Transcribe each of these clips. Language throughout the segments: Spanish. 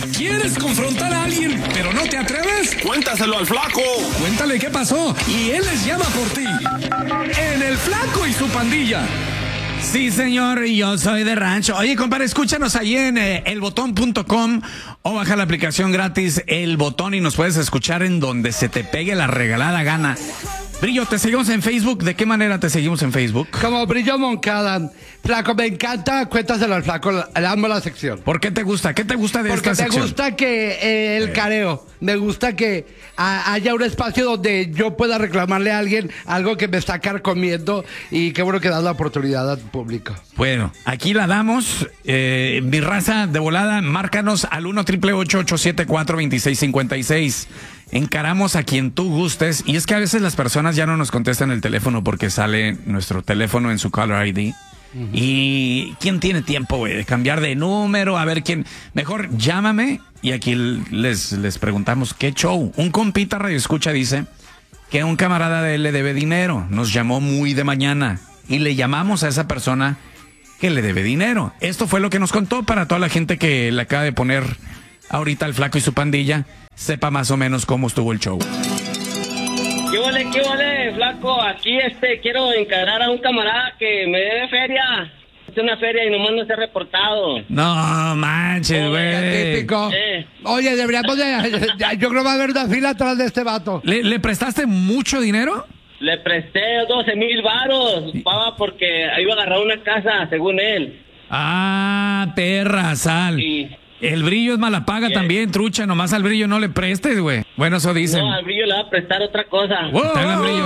¿Quieres confrontar a alguien, pero no te atreves? Cuéntaselo al Flaco. Cuéntale qué pasó y él les llama por ti. En El Flaco y su Pandilla. Sí, señor, yo soy de rancho. Oye, compadre, escúchanos ahí en elbotón.com o baja la aplicación gratis El Botón y nos puedes escuchar en donde se te pegue la regalada gana. Brillo, ¿te seguimos en Facebook? ¿De qué manera te seguimos en Facebook? Como Brillo Moncada. Flaco, me encanta. Cuéntaselo al Flaco. Le amo la sección. ¿Por qué te gusta? ¿Qué te gusta de Porque esta sección? me gusta que el careo. Me gusta que haya un espacio donde yo pueda reclamarle a alguien algo que me está carcomiendo. Y qué bueno que das la oportunidad al público. Bueno, aquí la damos. Mi raza de volada, márcanos al 1-888-874-2656. Encaramos a quien tú gustes. Y es que a veces las personas ya no nos contestan el teléfono porque sale nuestro teléfono en su caller ID. Y ¿quién tiene tiempo, güey, de cambiar de número? A ver quién. Mejor llámame y aquí les preguntamos qué show. Un compita radio escucha dice que un camarada de él le debe dinero. Nos llamó muy de mañana y le llamamos a esa persona que le debe dinero. Esto fue lo que nos contó para toda la gente que le acaba de poner ahorita al Flaco y su Pandilla. Sepa más o menos cómo estuvo el show. ¿Qué vale, Flaco? Aquí quiero encarar a un camarada que me debe feria. Es una feria y nomás no se ha reportado. No manches, güey. Típico. Oye, deberíamos yo creo que va a haber una fila atrás de este vato. ¿Le prestaste mucho dinero? Le presté 12,000 varos, pava, porque iba a agarrar una casa, según él. Ah, perra, sal. Sí. El Brillo es mala paga también, trucha. Nomás al Brillo no le prestes, güey. Bueno, eso dicen. No, al Brillo le va a prestar otra cosa. Te hablan, Brillo.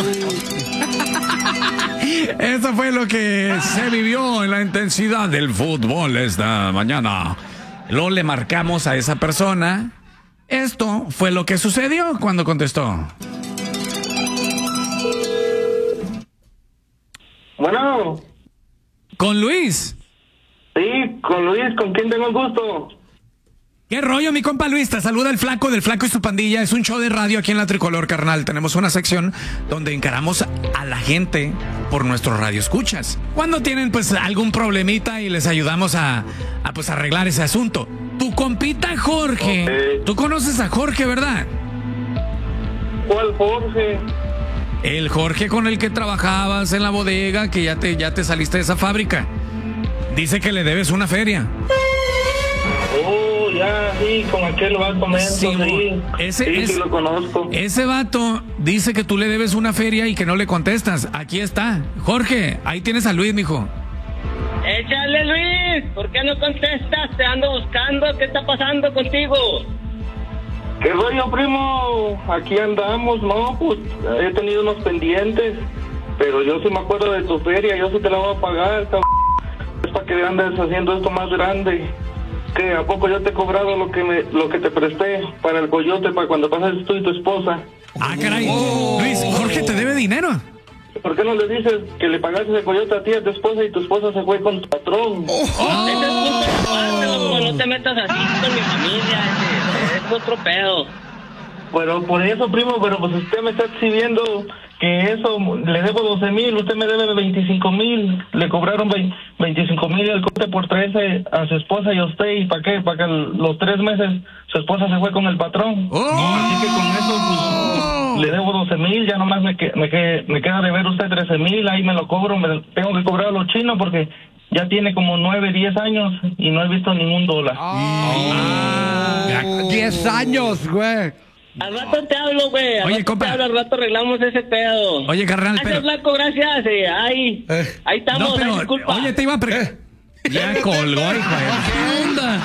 Eso fue lo que se vivió en la intensidad del fútbol esta mañana. Luego le marcamos a esa persona. Esto fue lo que sucedió cuando contestó. Bueno. ¿Con Luis? Sí, con Luis, ¿con quién tengo el gusto? ¿Qué rollo, mi compa Luis? Te saluda el Flaco del Flaco y su Pandilla. Es un show de radio aquí en La Tricolor, carnal. Tenemos una sección donde encaramos a la gente por nuestro radio escuchas. Cuando tienen pues algún problemita y les ayudamos a pues arreglar ese asunto. Tu compita Jorge, Okay. Tú conoces a Jorge, ¿verdad? ¿Cuál Jorge? El Jorge con el que trabajabas en la bodega, que ya te saliste de esa fábrica. Dice que le debes una feria. Oh, ya, sí, con aquel vato menso, Sí, sí. Sí, lo conozco. Ese vato dice que tú le debes una feria y que no le contestas. Aquí está. Jorge, ahí tienes a Luis, mijo. Échale, Luis. ¿Por qué no contestas? Te ando buscando. ¿Qué está pasando contigo? ¿Qué rollo, primo? Aquí andamos, ¿no? Pues he tenido unos pendientes, pero yo sí me acuerdo de tu feria, yo sí te la voy a pagar, cabrón. Es para que andes haciendo esto más grande. ¿Qué? ¿A poco yo te he cobrado lo que te presté para el coyote, para cuando pases tú y tu esposa? Ah, caray. Luis, Jorge te debe dinero. ¿Por qué no le dices que le pagaste ese coyote a ti, a tu esposa, y tu esposa se fue con tu patrón? Ese es punto de aparte, loco. No te metas así con mi familia. Ese es otro pedo. Pero por eso, primo, pero pues usted me está exhibiendo que eso, le debo 12,000, usted me debe 25,000, le cobraron 25,000 el corte por 13 a su esposa y a usted, ¿y para qué? Para que los 3 meses su esposa se fue con el patrón. Así que con eso, pues, le debo 12,000, ya nomás me queda de ver usted 13,000, ahí me lo cobro, me tengo que cobrar a los chinos porque ya tiene como 9, 10 años y no he visto ningún dólar. 10 años, güey. Al rato te hablo, güey. Oye, compa. Al rato arreglamos ese pedo. Oye, carnal, Gracias, Flaco, gracias. Ahí estamos. No, pero, disculpa. oye, te iba a Ya colgó, hijo de... ¿Qué onda?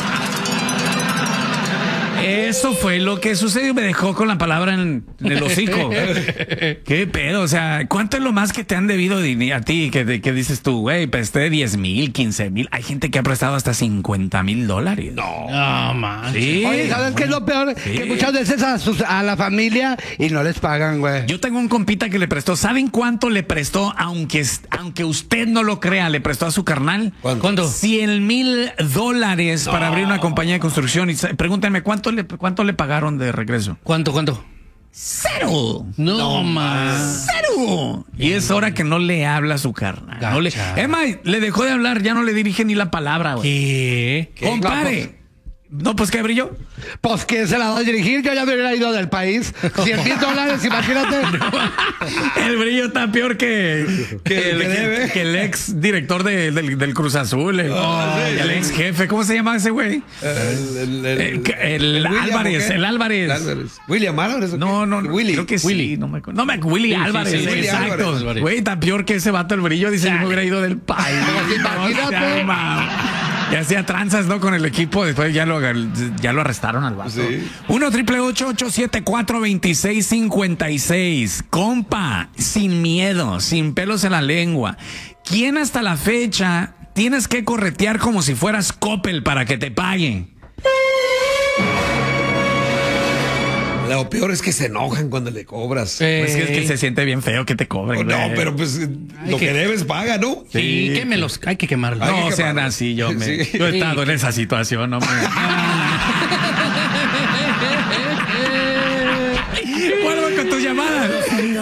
Eso fue lo que sucedió. Me dejó con la palabra en el hocico. ¿Qué pedo? O sea, ¿cuánto es lo más que te han debido a ti? Que dices tú, güey, presté 10,000, 15,000. Hay gente que ha prestado hasta $50,000. No, man. Sí. Oye, ¿sabes qué es lo peor? Sí. Que muchas veces a la familia y no les pagan, güey. Yo tengo un compita que le prestó. ¿Saben cuánto le prestó? Aunque usted no lo crea, le prestó a su carnal. ¿Cuánto? $100,000 para abrir una compañía de construcción. Y pregúntenme, ¿cuánto le pagaron de regreso? ¿Cuánto? ¡Cero! No más. ¡Cero! Y es hora que no le habla a su carnal. No le... Emma, le dejó de hablar, ya no le dirige ni la palabra, güey. ¿Qué? Compare, No, pues ¿qué, Brillo? Pues que se la va a dirigir, yo ya me hubiera ido del país. $100,000, imagínate. El Brillo está peor que el ex director del Cruz Azul, el ex jefe. ¿Cómo se llama ese güey? El Álvarez, el Álvarez. William Álvarez. No, Willy. Creo que Willy. sí. No me acuerdo. Willy Álvarez. sí, Willy Exacto. Álvarez. Güey, está peor que ese vato el Brillo. Dice, yo me hubiera ido del país. Imagínate. Y hacía tranzas, ¿no? Con el equipo. Después ya lo arrestaron al vato. Sí. 1-888-874-2656. Compa, sin miedo, sin pelos en la lengua. ¿Quién hasta la fecha tienes que corretear como si fueras Coppel para que te paguen? Lo peor es que se enojan cuando le cobras. Pues es que se siente bien feo que te cobren. No, güey. pero pues lo que debes paga, ¿no? Sí, hay que quemarlos. Hay No que sean quemarlos. así, yo Sí. he estado en esa situación, hombre. Vuelvo con tus llamadas.